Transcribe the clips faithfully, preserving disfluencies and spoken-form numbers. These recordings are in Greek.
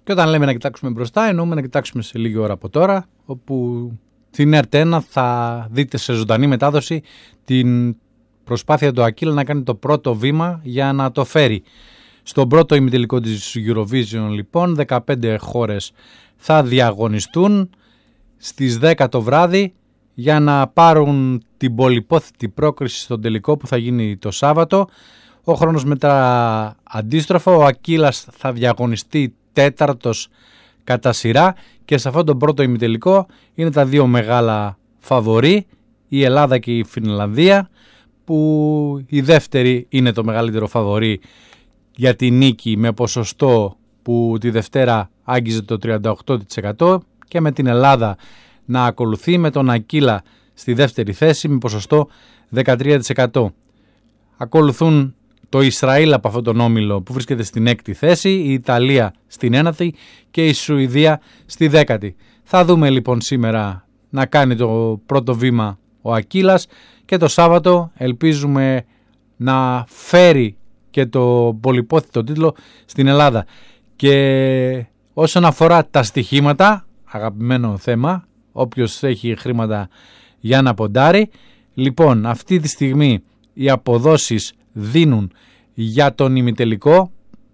Και όταν λέμε να κοιτάξουμε μπροστά, εννοούμε να κοιτάξουμε σε λίγη ώρα από τώρα, όπου στην ΕΡΤ ένα θα δείτε σε ζωντανή μετάδοση την προσπάθεια του Ακύλα να κάνει το πρώτο βήμα για να το φέρει. Στον πρώτο ημιτελικό της Eurovision λοιπόν δεκαπέντε χώρες θα διαγωνιστούν στις δέκα το βράδυ για να πάρουν την πολυπόθητη πρόκριση στον τελικό που θα γίνει το Σάββατο. Ο χρόνος μετά αντίστροφο, ο Ακύλας θα διαγωνιστεί τέταρτος κατά σειρά και σε αυτόν τον πρώτο ημιτελικό είναι τα δύο μεγάλα φαβορί, η Ελλάδα και η Φινλανδία, που η δεύτερη είναι το μεγαλύτερο φαβορί για τη νίκη με ποσοστό που τη Δευτέρα άγγιζε το τριάντα οκτώ τοις εκατό και με την Ελλάδα να ακολουθεί με τον Ακύλα στη δεύτερη θέση με ποσοστό δεκατρία τοις εκατό. Ακολουθούν το Ισραήλ από αυτόν τον όμιλο που βρίσκεται στην έκτη θέση, η Ιταλία στην ένατη και η Σουηδία στη δέκατη. Θα δούμε λοιπόν σήμερα να κάνει το πρώτο βήμα ο Ακύλας και το Σάββατο ελπίζουμε να φέρει και το πολυπόθητο τίτλο στην Ελλάδα. Και όσον αφορά τα στοιχήματα, αγαπημένο θέμα, όποιος έχει χρήματα για να ποντάρει, λοιπόν αυτή τη στιγμή οι αποδόσεις δίνουν για τον ημιτελικό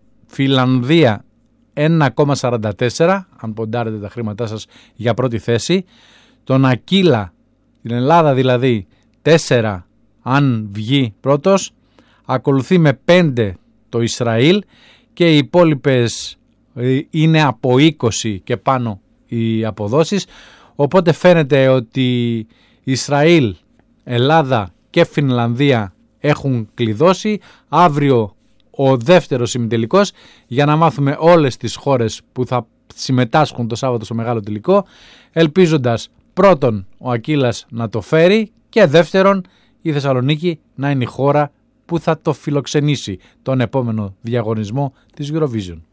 Φιλανδία ένα κόμμα σαράντα τέσσερα, αν ποντάρετε τα χρήματά σας για πρώτη θέση, τον Ακύλα, την Ελλάδα δηλαδή τέσσερα αν βγει πρώτος, ακολουθεί με πέντε το Ισραήλ και οι υπόλοιπες είναι από είκοσι και πάνω οι αποδόσεις, οπότε φαίνεται ότι Ισραήλ, Ελλάδα και Φινλανδία έχουν κλειδώσει. Αύριο ο δεύτερος ημιτελικός για να μάθουμε όλες τις χώρες που θα συμμετάσχουν το Σάββατο στο μεγάλο τελικό, ελπίζοντας πρώτον ο Ακύλας να το φέρει και δεύτερον η Θεσσαλονίκη να είναι η χώρα που θα το φιλοξενήσει τον επόμενο διαγωνισμό της Eurovision.